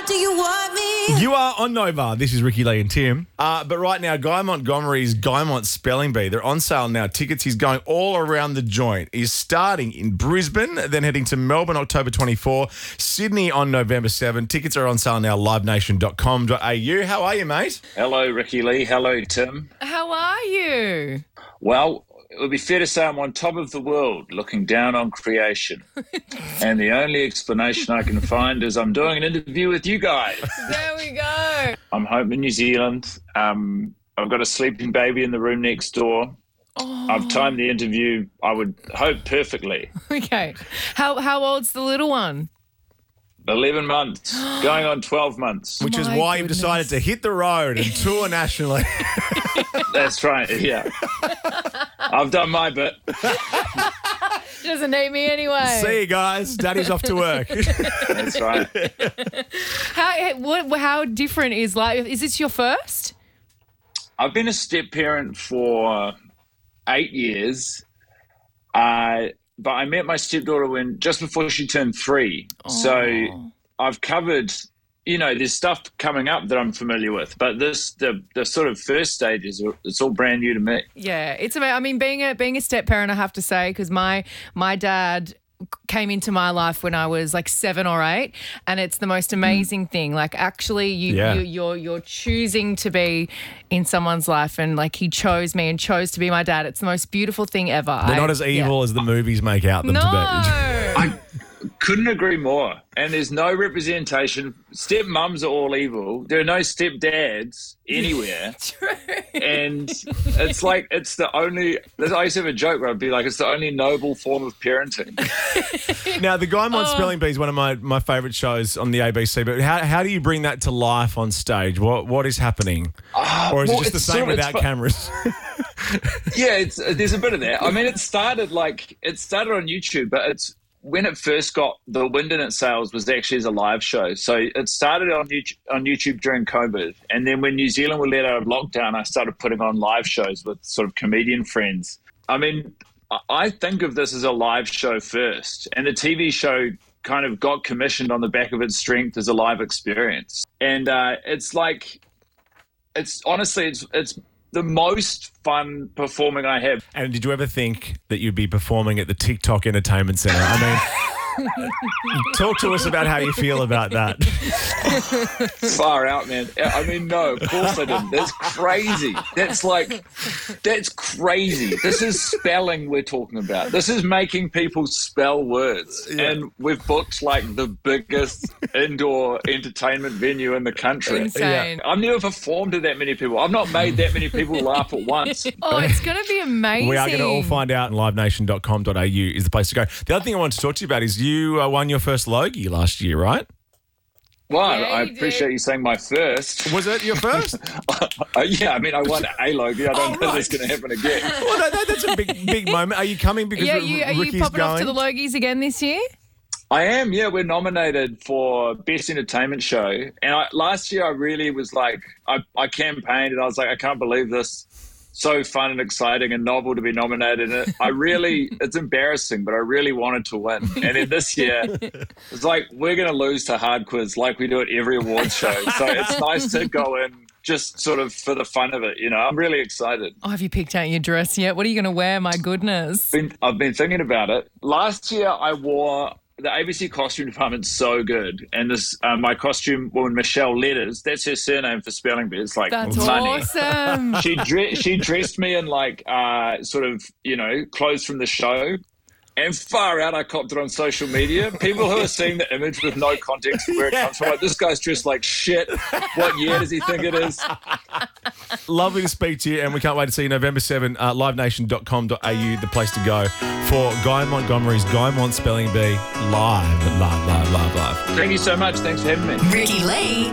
do you want me? You are on Nova. This is Ricky Lee and Tim. But right now, Guy Montgomery's Guymont Spelling Bee, they're on sale now. Tickets, he's going all around the joint. He's starting in Brisbane, then heading to Melbourne October 24, Sydney on November 7. Tickets are on sale now, livenation.com.au. How are you, mate? Hello, Ricky Lee. Hello, Tim. How are you? Well, it would be fair to say I'm on top of the world, looking down on creation. And the only explanation I can find is I'm doing an interview with you guys. There we go. I'm home in New Zealand. I've got a sleeping baby in the room next door. Oh. I've timed the interview, I would hope, perfectly. Okay. How old's the little one? 11 months, going on 12 months. Which is My why you've goodness. decided to hit the road and tour nationally. That's right, yeah. I've done my bit. She doesn't need me anyway. See you guys. Daddy's off to work. That's right. How different is life? Is this your first? I've been a step parent for 8 years, but I met my stepdaughter just before she turned 3. So I've covered, there's stuff coming up that I'm familiar with, but the sort of first stages, it's all brand new to me. Yeah, it's amazing. I mean, being a step parent, I have to say, because my dad came into my life when I was like 7 or 8, and it's the most amazing thing. Like, actually, you're choosing to be in someone's life, and like he chose me and chose to be my dad. It's the most beautiful thing ever. They're not as evil as the movies make out them to be. I couldn't agree more. And there's no representation. Step-mums are all evil. There are no step-dads anywhere. True. And it's like, it's the only, I used to have a joke where I'd be like, it's the only noble form of parenting. Now, the Guymont Spelling Bee is one of my favourite shows on the ABC, but how do you bring that to life on stage? What is happening? Or is it just the same without cameras? Yeah, there's a bit of that. I mean, it started on YouTube, but when it first got the wind in its sails was actually as a live show. So it started on YouTube during COVID. And then when New Zealand were let out of lockdown, I started putting on live shows with sort of comedian friends. I mean, I think of this as a live show first. And the TV show kind of got commissioned on the back of its strength as a live experience. And it's the most fun performing I have. And did you ever think that you'd be performing at the TikTok Entertainment Centre? I mean, talk to us about how you feel about that. Far out, man. I mean, no, of course I didn't. That's crazy. That's crazy. This is spelling we're talking about. This is making people spell words. Yeah. And we've booked like the biggest indoor entertainment venue in the country. Insane. I've never performed to that many people. I've not made that many people laugh at once. Oh, it's going to be amazing. We are going to all find out. livenation.com.au is the place to go. The other thing I wanted to talk to you about is you won your first Logie last year, right? Well, Yeah, I appreciate you saying my first. Was it your first? Yeah, I mean, I won a Logie. I don't know if that's going to happen again. Well, no, that's a big moment. Are you coming because Are Ricky's you popping going? off to the Logies again this year? I am, yeah. We're nominated for Best Entertainment Show. And last year I really was like, I campaigned and I was like, I can't believe this. So fun and exciting and novel to be nominated. And it's embarrassing, but I really wanted to win. And then this year, it's like, we're going to lose to Hard Quiz like we do at every awards show. So it's nice to go in just sort of for the fun of it, I'm really excited. Oh, have you picked out your dress yet? What are you going to wear? My goodness. I've been thinking about it. Last year I wore... The ABC costume department's so good. And this, my costume woman, Michelle Letters, that's her surname for Spelling Bee. It's like That's money. awesome. She dressed me in like sort of, clothes from the show. And far out, I copped it on social media. People who are seeing the image with no context of where it comes from, like, this guy's dressed like shit. What year does he think it is? Lovely to speak to you, and we can't wait to see you November 7, livenation.com.au, the place to go for Guy Montgomery's Guymont Spelling Bee live. Thank you so much. Thanks for having me. Ricky Lee